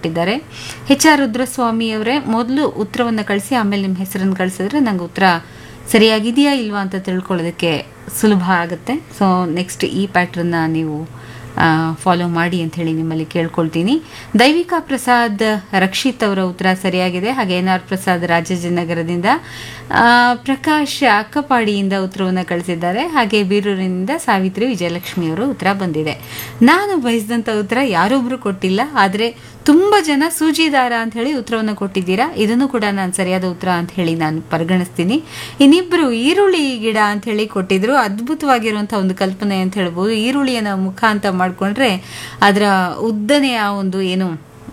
ಕೊಟ್ಟಿದ್ದಾರೆ. HR ರುದ್ರಸ್ವಾಮಿ ಅವರೇ, ಮೊದಲು ಉತ್ತರವನ್ನು ಕಳಿಸಿ ಆಮೇಲೆ ನಿಮ್ಮ ಹೆಸರನ್ನು ಕಳಿಸಿದ್ರೆ ನಂಗೆ ಉತ್ತರ ಸರಿಯಾಗಿದೆಯಾ ಇಲ್ವಾ ಅಂತ ತಿಳ್ಕೊಳ್ಳೋದಕ್ಕೆ ಸುಲಭ ಆಗುತ್ತೆ. ಸೊ ನೆಕ್ಸ್ಟ್ ಈ ಪ್ಯಾಟ್ರನ್ನ ನೀವು ಫಾಲೋ ಮಾಡಿ ಅಂತ ಹೇಳಿ ನಿಮ್ಮಲ್ಲಿ ಕೇಳ್ಕೊಳ್ತೀನಿ. ದೈವಿಕಾ ಪ್ರಸಾದ್ ರಕ್ಷಿತ್ ಅವರ ಉತ್ತರ ಸರಿಯಾಗಿದೆ. ಹಾಗೆ NR ಪ್ರಸಾದ್ ರಾಜಾಜಿನಗರದಿಂದ, ಪ್ರಕಾಶ್ ಅಕ್ಕಪಾಡಿಯಿಂದ ಉತ್ತರವನ್ನು ಕಳಿಸಿದ್ದಾರೆ. ಹಾಗೆ ಬೀರೂರಿನಿಂದ ಸಾವಿತ್ರಿ ವಿಜಯಲಕ್ಷ್ಮಿ ಅವರು ಉತ್ತರ ಬಂದಿದೆ. ನಾನು ಬಯಸಿದಂಥ ಉತ್ತರ ಯಾರೊಬ್ರು ಕೊಟ್ಟಿಲ್ಲ, ಆದರೆ ತುಂಬ ಜನ ಸೂಜಿದಾರ ಅಂತ ಹೇಳಿ ಉತ್ತರವನ್ನು ಕೊಟ್ಟಿದ್ದೀರಾ. ಇದನ್ನು ಕೂಡ ನಾನು ಸರಿಯಾದ ಉತ್ತರ ಅಂತ ಹೇಳಿ ನಾನು ಪರಿಗಣಿಸ್ತೀನಿ. ಇನ್ನಿಬ್ಬರು ಈರುಳ್ಳಿ ಗಿಡ ಅಂತ ಹೇಳಿ ಕೊಟ್ಟಿದ್ರು. ಅದ್ಭುತವಾಗಿರುವಂಥ ಒಂದು ಕಲ್ಪನೆ ಅಂತ ಹೇಳ್ಬೋದು. ಈರುಳ್ಳಿಯನ್ನು ಮುಖ ಅಂತ ಮಾಡಿಕೊಂಡ್ರೆ ಅದರ ಉದ್ದನೆಯ ಒಂದು ಏನು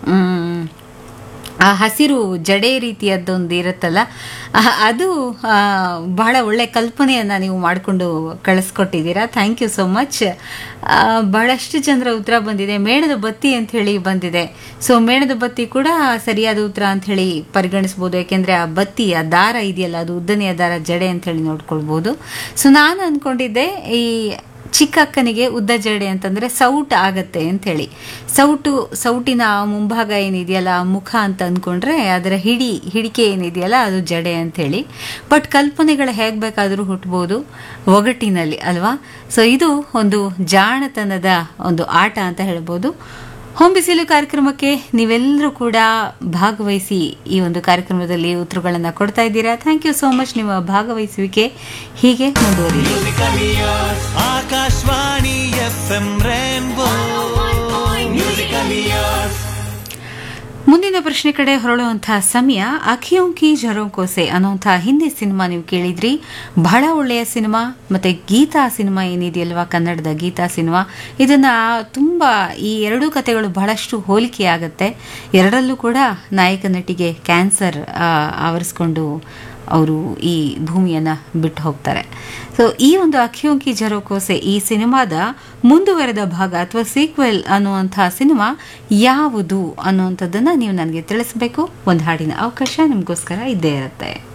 ಆ ಹಸಿರು ಜಡೆ ರೀತಿಯದ್ದೊಂದು ಇರುತ್ತಲ್ಲ, ಅದು ಬಹಳ ಒಳ್ಳೆ ಕಲ್ಪನೆಯನ್ನು ನೀವು ಮಾಡಿಕೊಂಡು ಕಳಿಸ್ಕೊಟ್ಟಿದ್ದೀರಾ. Thank you so much. ಬಹಳಷ್ಟು ಜನರ ಉತ್ತರ ಬಂದಿದೆ. ಮೇಣದ ಬತ್ತಿ ಅಂತ ಹೇಳಿ ಬಂದಿದೆ. ಸೊ ಮೇಣದ ಬತ್ತಿ ಕೂಡ ಸರಿಯಾದ ಉತ್ತರ ಅಂತ ಹೇಳಿ ಪರಿಗಣಿಸ್ಬೋದು. ಯಾಕೆಂದರೆ ಆ ಬತ್ತಿ, ಆ ದಾರ ಇದೆಯಲ್ಲ, ಅದು ಉದ್ದನೆಯ ದಾರ, ಜಡೆ ಅಂತ ಹೇಳಿ ನೋಡ್ಕೊಳ್ಬೋದು. ಸೊ ನಾನು ಅಂದ್ಕೊಂಡಿದ್ದೆ ಈ ಚಿಕ್ಕ ಅಕ್ಕನಿಗೆ ಉದ್ದ ಜಡೆ ಅಂತಂದರೆ ಸೌಟ್ ಆಗತ್ತೆ ಅಂಥೇಳಿ. ಸೌಟಿನ ಮುಂಭಾಗ ಏನಿದೆಯಲ್ಲ, ಮುಖ ಅಂತ ಅಂದ್ಕೊಂಡ್ರೆ ಅದರ ಹಿಡಿಕೆ ಏನಿದೆಯಲ್ಲ ಅದು ಜಡೆ ಅಂಥೇಳಿ. ಬಟ್ ಕಲ್ಪನೆಗಳು ಹೇಗೆ ಬೇಕಾದರೂ ಹುಟ್ಟಬಹುದು ಒಗಟಿನಲ್ಲಿ ಅಲ್ವಾ. ಸೊ ಇದು ಒಂದು ಜಾಣತನದ ಒಂದು ಆಟ ಅಂತ ಹೇಳ್ಬೋದು. ಹೊಂಬಿಸಿಲು ಕಾರ್ಯಕ್ರಮಕ್ಕೆ ನೀವೆಲ್ಲರೂ ಕೂಡ ಭಾಗವಹಿಸಿ ಈ ಒಂದು ಕಾರ್ಯಕ್ರಮದಲ್ಲಿ ಉತ್ತರಗಳನ್ನು ಕೊಡ್ತಾ ಇದ್ದೀರಾ. Thank you so much. ನಿಮ್ಮ ಭಾಗವಹಿಸುವಿಕೆ ಹೀಗೆ ಮುಂದುವರಿಲಿ. Akashvani FM rainbow musical years. ಮುಂದಿನ ಪ್ರಶ್ನೆ ಕಡೆ ಹೊರಳುವಂತಹ ಸಮಯ. ಅಖಿಯೋಂ ಕಿ ಝರೋಂ ಕೋ ಸೆ ಅನ್ನುವಂತಹ ಹಿಂದಿ ಸಿನಿಮಾ ನೀವು ಕೇಳಿದ್ರಿ. ಬಹಳ ಒಳ್ಳೆಯ ಸಿನಿಮಾ. ಮತ್ತೆ ಗೀತಾ ಸಿನಿಮಾ ಏನಿದೆಯಲ್ವಾ, ಕನ್ನಡದ ಗೀತಾ ಸಿನಿಮಾ, ಇದನ್ನ ತುಂಬಾ ಈ ಎರಡೂ ಕಥೆಗಳು ಬಹಳಷ್ಟು ಹೋಲಿಕೆ ಆಗುತ್ತೆ. ಎರಡರಲ್ಲೂ ಕೂಡ ನಾಯಕ ನಟಿಗೆ ಕ್ಯಾನ್ಸರ್ ಆವರಿಸ್ಕೊಂಡು ಅವರು ಈ ಭೂಮಿಯನ್ನು ಬಿಟ್ಟು ಹೋಗ್ತಾರೆ. ಸೊ ಈ ಒಂದು ಅಖಿಯೋಂ ಕಿ ಝರೋಂ ಕೋ ಸೆ ಈ ಸಿನಿಮಾದ ಮುಂದುವರೆದ ಭಾಗ ಅಥವಾ ಸೀಕ್ವೆಲ್ ಅನ್ನುವಂತಹ ಸಿನಿಮಾ ಯಾವುದು ಅನ್ನುವಂಥದ್ದನ್ನು ನೀವು ನನಗೆ ತಿಳಿಸಬೇಕು. ಒಂದು ಹಾಡಿನ ಅವಕಾಶ ನಿಮಗೋಸ್ಕರ ಇದ್ದೇ ಇರುತ್ತೆ.